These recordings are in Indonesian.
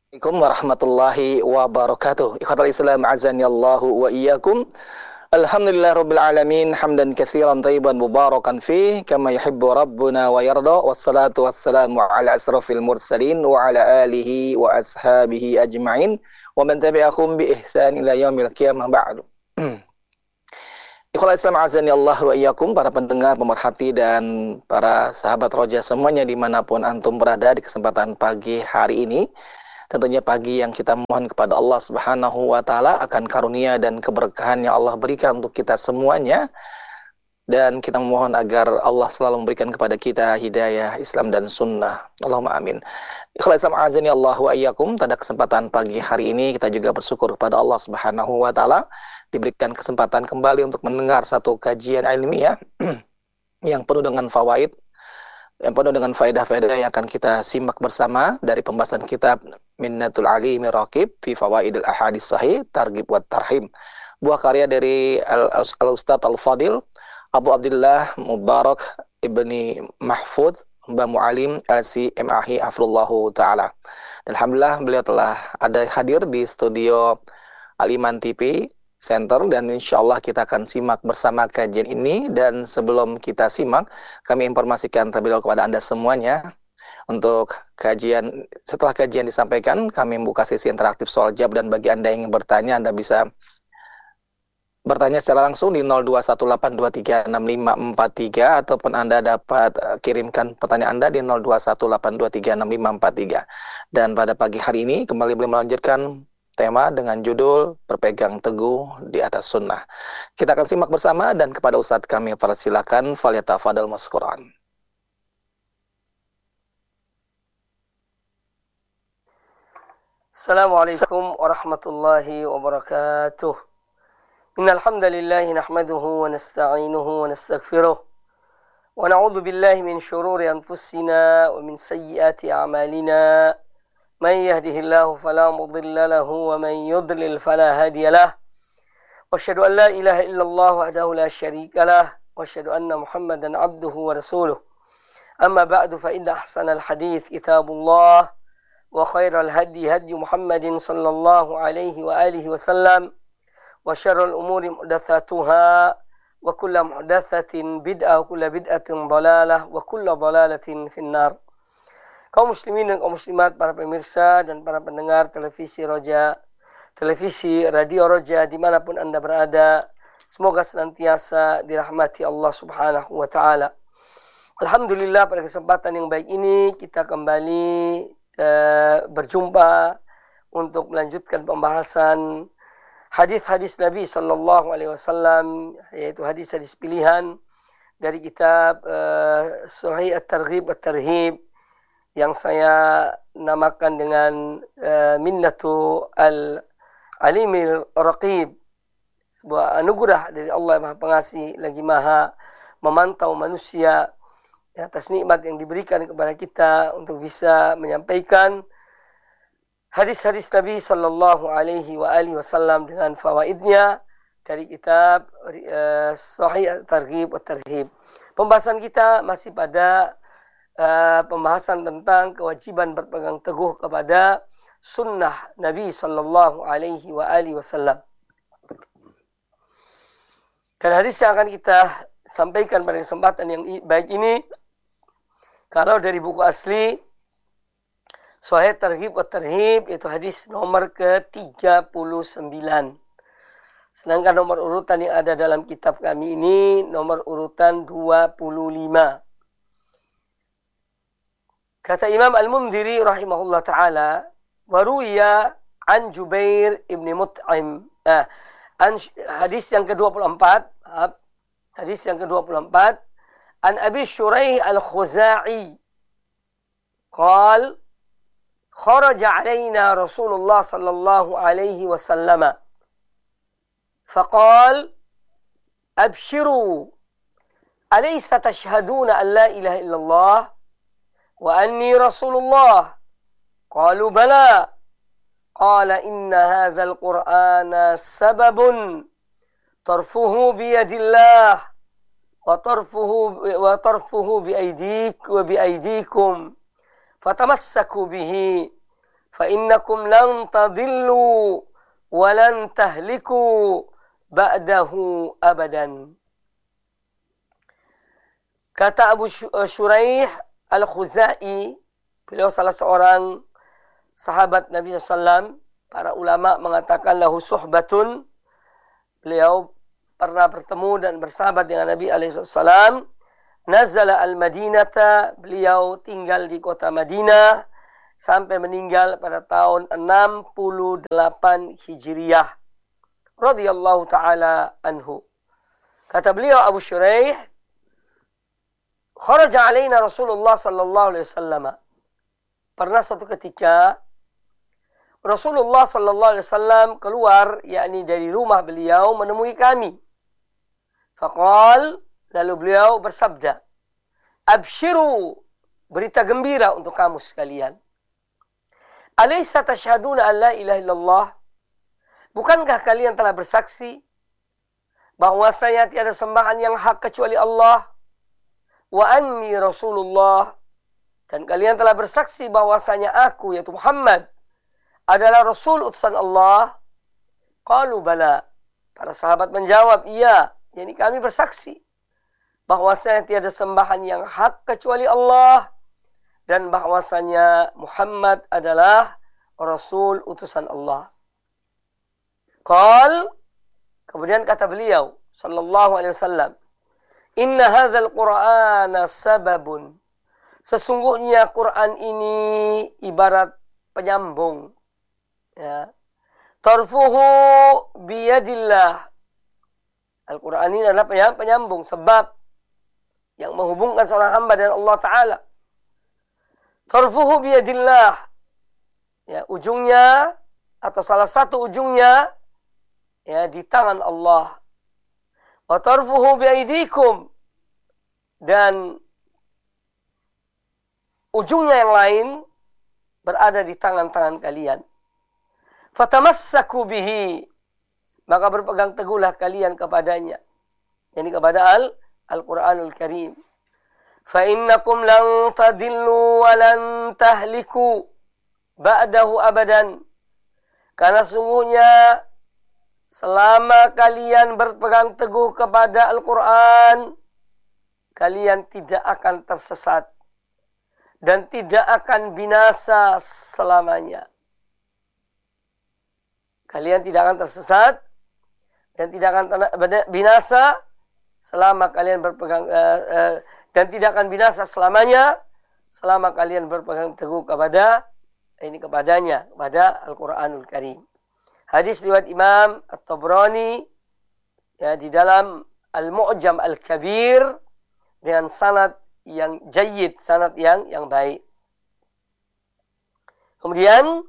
Assalamualaikum warahmatullahi wabarakatuh. Ikhwatal Islam azani Allahu wa iyyakum. Alhamdulillah rabbil alamin hamdan katsiran thayyiban mubarakan fi kama yuhibbu rabbuna wa yarda. Wassalatu wassalamu ala asrafil mursalin wa ala alihi wa ashabihi ajma'in wa man tabi'ahum bi ihsan ila yaumil qiyamah ba'du. Ikhwatal Islam azani Allah wa iyyakum, para pendengar pemerhati dan para sahabat roja semuanya dimanapun antum berada di kesempatan pagi hari ini. Tentunya pagi yang kita mohon kepada Allah Subhanahu wa taala akan karunia dan keberkahan yang Allah berikan untuk kita semuanya, dan kita mohon agar Allah selalu memberikan kepada kita hidayah Islam dan sunnah. Allahumma amin. Ikhlas Islam azani Allah wa iyyakum, pada kesempatan pagi hari ini kita juga bersyukur kepada Allah Subhanahu wa taala diberikan kesempatan kembali untuk mendengar satu kajian ilmiah yang penuh dengan fawaid, yang penuh dengan faedah-faedah yang akan kita simak bersama dari pembahasan kitab Minnatul Alimi Raqib fi Fawaidil Ahadits Sahih Targhib wa Tarhib, buah karya dari Al-Ustadz Al-Fadil Abu Abdullah Mubarak Ibni Mahfud Mbah Mu'alim LC-MAhi Afrullahu Ta'ala. Alhamdulillah beliau telah hadir di studio Al-Iman TV Center, dan insya Allah kita akan simak bersama kajian ini. Dan sebelum kita simak, kami informasikan terlebih dahulu kepada Anda semuanya, untuk kajian, setelah kajian disampaikan, kami membuka sesi interaktif soal jawab, dan bagi Anda yang ingin bertanya, Anda bisa bertanya secara langsung di 0218236543, ataupun Anda dapat kirimkan pertanyaan Anda di 0218236543. Dan pada pagi hari ini kembali beliau melanjutkan tema dengan judul Berpegang Teguh di Atas Sunnah. Kita akan simak bersama, dan kepada Ustadz kami persilakan, falyatafadhal maskuran. Assalamualaikum warahmatullahi wabarakatuh. Innal hamdalillah nahmaduhu wa nasta'inuhu wa nastaghfiruh wa na'udzu billahi min shururi anfusina wa min sayyiati a'malina. من يهده الله فلا مضل له ومن يضلل فلا هادي له واشهد ان لا اله الا الله وحده لا شريك له واشهد ان محمدا عبده ورسوله اما بعد فان احسن الحديث كتاب الله وخير الهدي هدي محمد صلى الله عليه واله وسلم وشر الامور محدثاتها وكل محدثه بدعه وكل بدعه ضلاله وكل ضلاله في النار. Kaum muslimin dan kaum muslimat, para pemirsa dan para pendengar televisi Roja, televisi radio Roja dimanapun Anda berada, semoga senantiasa dirahmati Allah Subhanahu wa ta'ala. Alhamdulillah, pada kesempatan yang baik ini kita kembali berjumpa untuk melanjutkan pembahasan hadis-hadis Nabi Sallallahu Alaihi Wasallam, yaitu hadis-hadis pilihan dari kitab Sahih At-Targhib At-Tarhib, yang saya namakan dengan Minnatul Alimil Raqib, sebuah anugerah dari Allah yang Maha Pengasih lagi Maha memantau manusia atas nikmat yang diberikan kepada kita untuk bisa menyampaikan hadis-hadis Nabi Sallallahu Alaihi Wasallam dengan fawaidnya dari kitab Sahih At-Targhib At-Tarhib. Pembahasan kita masih pada pembahasan tentang kewajiban berpegang teguh kepada sunnah Nabi Sallallahu Alaihi Wasallam. Dan hadis yang akan kita sampaikan pada kesempatan yang baik ini, kalau dari buku asli Sahih Targhib wa Tarhib, itu hadis nomor ke-39. Sedangkan nomor urutan yang ada dalam kitab kami ini nomor urutan 25. Kata Imam Al-Mundhiri rahimahullah ta'ala, waruya an Jubair ibn Mut'im. Hadis yang ke-24, hadis yang ke-24, an Abi Shuraih Al-Khuza'i qal kharaja alaina Rasulullah sallallahu alaihi wasallam faqal abshiru alaysa tashhaduna an la ilaha illallah wa anni Rasulullah. Qalu bala. Qala inna hadzal Qur'ana sababun tarfuhu biyadillah wa tarfuhu biaydikum fatamassaku bihi fa innakum lan tadillu wa lan tahliku ba'dahu abadan. Kata Abu Shuraih Al-Khuzai, beliau salah seorang sahabat Nabi SAW. Para ulama mengatakan lahu suhbatun, beliau pernah bertemu dan bersahabat dengan Nabi SAW. Nazala al-Madinata, beliau tinggal di kota Madinah sampai meninggal pada tahun 68 Hijriyah. Radhiyallahu ta'ala anhu. Kata beliau Abu Shuraih, kharaja alaina Rasulullah sallallahu alaihi wasallam. Pernah suatu ketika Rasulullah sallallahu alaihi wasallam keluar, yakni dari rumah beliau menemui kami. Faqal, lalu beliau bersabda, abshiru, berita gembira untuk kamu sekalian. Alaysa tashhaduna an la ilaha illallah? Bukankah kalian telah bersaksi bahwasanya tiada sembahan yang hak kecuali Allah? Wa anni Rasulullah, dan kalian telah bersaksi bahwasanya aku, yaitu Muhammad, adalah Rasul utusan Allah? Qalu bala. Para sahabat menjawab, iya, yakni kami bersaksi bahwasanya tiada sembahan yang hak kecuali Allah dan bahwasanya Muhammad adalah Rasul utusan Allah. Qal, kemudian kata beliau sallallahu alaihi wasallam, inna hadzal Qur'ana sababun. Sesungguhnya Quran ini ibarat penyambung. Ya. Tarfuhu biyadillah. Al-Quran ini adalah penyambung, sebab yang menghubungkan seorang hamba dengan Allah Ta'ala. Tarfuhu biyadillah. Ya, ujungnya atau salah satu ujungnya ya di tangan Allah. Wa tarfuhu biaidikum, dan ujungnya yang lain berada di tangan-tangan kalian. Fatamassaku bihi, maka berpegang teguhlah kalian kepadanya, yakni kepada Al-Quranul Karim. Fa innakum lan tadillu wa lan tahliku ba'dahu abadan. Karena sungguhnya selama kalian berpegang teguh kepada Al-Quran, kalian tidak akan tersesat dan tidak akan binasa selamanya. Kalian tidak akan tersesat dan tidak akan binasa selama kalian berpegang dan tidak akan binasa selamanya selama kalian berpegang teguh kepadanya, kepada Al-Quranul Karim. Hadis riwayat Imam At-Tabrani ya di dalam Al-Mu'jam Al-Kabir dengan sanad yang jayyid, sanad yang baik. Kemudian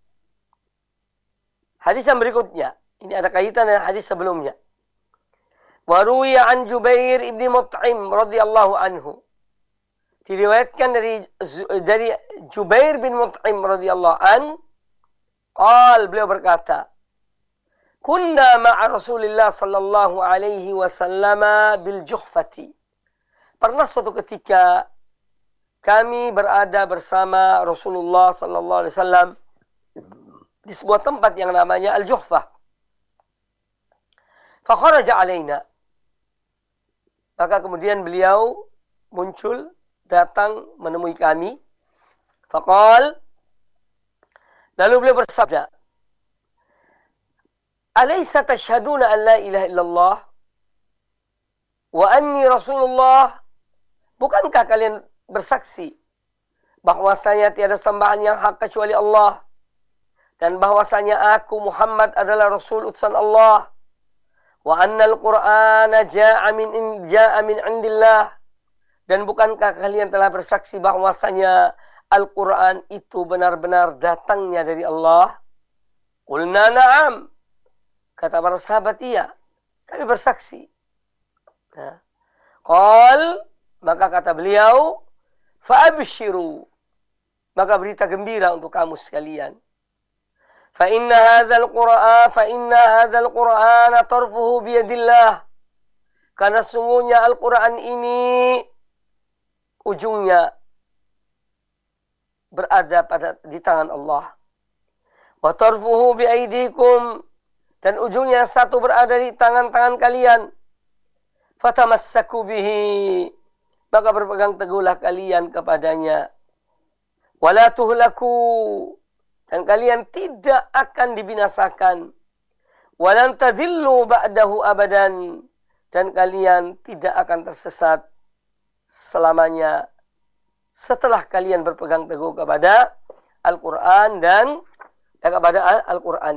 hadis yang berikutnya, ini ada kaitan dengan hadis sebelumnya. Wa ruwiya an Jubair ibn Mut'im radhiyallahu anhu. Diriwayatkan dari Jubair bin Mut'im radhiyallahu an, beliau berkata, kunna ma'a Rasulillah sallallahu alaihi wasallam bil Juhfati. Pernah suatu ketika kami berada bersama Rasulullah sallallahu alaihi wasallam di sebuah tempat yang namanya Al-Juhfah. Fa kharaja alaina. Maka kemudian beliau muncul, datang menemui kami. Faqal, lalu beliau bersabda, alaysa tashhaduna an la ilaha illallah wa anni Rasulullah? Bukankah kalian bersaksi bahwasanya tiada sembahan yang hak kecuali Allah dan bahwasanya aku Muhammad adalah Rasul utusan Allah? Wa annal Qur'ana ja'a min indillah, dan bukankah kalian telah bersaksi bahwasanya Al-Quran itu benar-benar datangnya dari Allah? Qulna na'am. Kata para sahabat, iya, kami bersaksi. Qal, maka kata beliau, fa'abshiru, maka berita gembira untuk kamu sekalian. Fa inna hadzal Qur'an tarfuhu biyadillah. Karena sungguhnya Al-Quran ini ujungnya berada di tangan Allah. Wa tarfuhu biaidikum, dan ujungnya satu berada di tangan-tangan kalian. Fatamassaku bihi, maka berpegang teguhlah kalian kepadanya. Wala tuhlaku, dan kalian tidak akan dibinasakan. Walan tadillu ba'dahu abadan, dan kalian tidak akan tersesat selamanya setelah kalian berpegang teguh kepada Al-Quran dan kepada Al-Quran